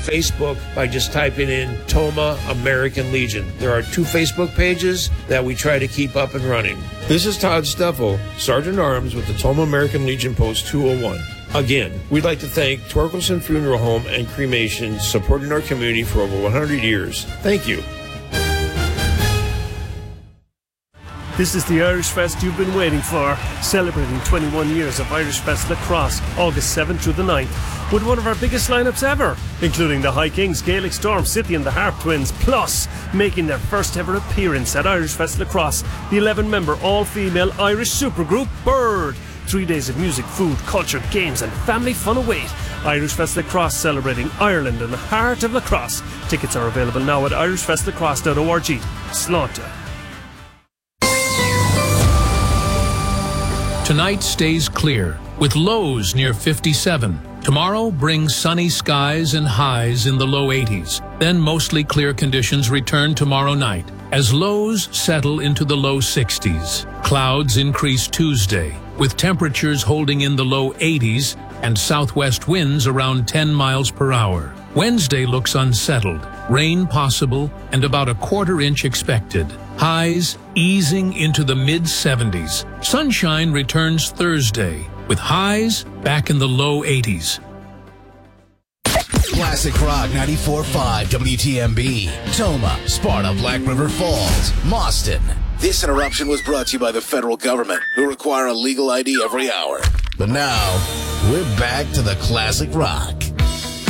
Facebook by just typing in Toma American Legion. There are 2 Facebook pages that we try to keep up and running. This is Todd Steffel, Sergeant Arms with the Toma American Legion Post 201. Again, we'd like to thank Torkelson Funeral Home and Cremation supporting our community for over 100 years. Thank you. This is the Irish Fest you've been waiting for, celebrating 21 years of Irish Fest Lacrosse, August 7th through the 9th, with one of our biggest lineups ever, including the High Kings, Gaelic Storm City and the Harp Twins, plus making their first ever appearance at Irish Fest Lacrosse, the 11-member all-female Irish supergroup Bird. 3 days of music, food, culture, games and family fun await. Irish Fest Lacrosse, celebrating Ireland and the heart of lacrosse. Tickets are available now at irishfestlacrosse.org. Slánta. Tonight stays clear, with lows near 57. Tomorrow brings sunny skies and highs in the low 80s. Then mostly clear conditions return tomorrow night, as lows settle into the low 60s. Clouds increase Tuesday, with temperatures holding in the low 80s and southwest winds around 10 miles per hour. Wednesday looks unsettled, rain possible, and about a quarter-inch expected. Highs easing into the mid-70s. Sunshine returns Thursday, with highs back in the low 80s. Classic Rock 94.5 WTMB. Toma, Sparta, Black River Falls, Mauston. This interruption was brought to you by the federal government, who require a legal ID every hour. But now, we're back to the Classic Rock.